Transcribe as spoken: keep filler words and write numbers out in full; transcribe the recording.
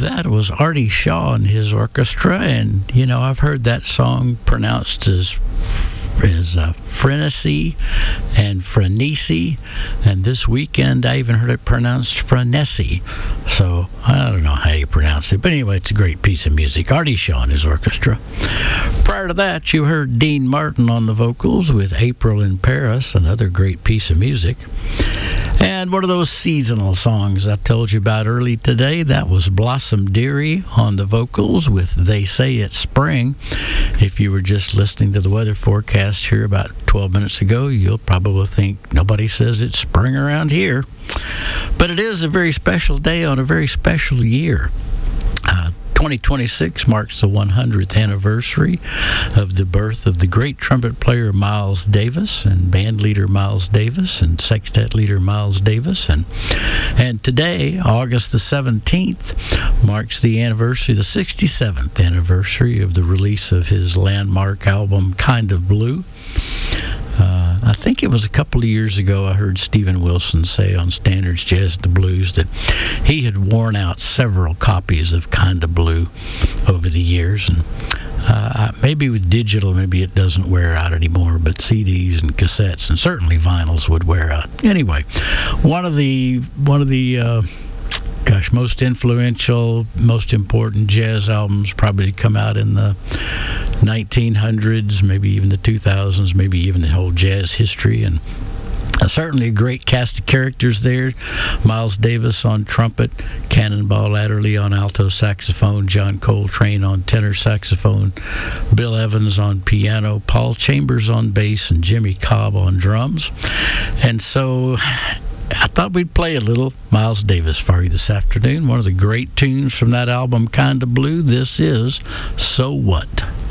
That was Artie Shaw and his orchestra, and you know I've heard that song pronounced as as uh, Frenesy and Frenesi, and this weekend I even heard it pronounced Frenesy. So I don't know how you pronounce it, but anyway, it's a great piece of music. Artie Shaw and his orchestra. Prior to that, you heard Dean Martin on the vocals with April in Paris, another great piece of music. And one of those seasonal songs I told you about early today, that was Blossom Dearie on the vocals with They Say It's Spring. If you were just listening to the weather forecast here about twelve minutes ago, you'll probably think nobody says it's spring around here. But it is a very special day on a very special year. Uh, twenty twenty-six marks the one hundredth anniversary of the birth of the great trumpet player Miles Davis and band leader Miles Davis and sextet leader Miles Davis. And and today, August the seventeenth, marks the anniversary, the sixty-seventh anniversary of the release of his landmark album, Kind of Blue. Uh, I think it was a couple of years ago I heard Steven Wilson say on Standards Jazz and Blues that he had worn out several copies of Kind of Blue over the years, and uh, maybe with digital maybe it doesn't wear out anymore, but C Ds and cassettes and certainly vinyls would wear out. Anyway, one of the one of the uh, gosh, most influential, most important jazz albums probably to come out in the nineteen hundreds, maybe even the two thousands, maybe even the whole jazz history. And uh, certainly a great cast of characters there. Miles Davis on trumpet, Cannonball Adderley on alto saxophone, John Coltrane on tenor saxophone, Bill Evans on piano, Paul Chambers on bass, and Jimmy Cobb on drums. And so I thought we'd play a little Miles Davis for you this afternoon. One of the great tunes from that album, Kind of Blue. This is So What?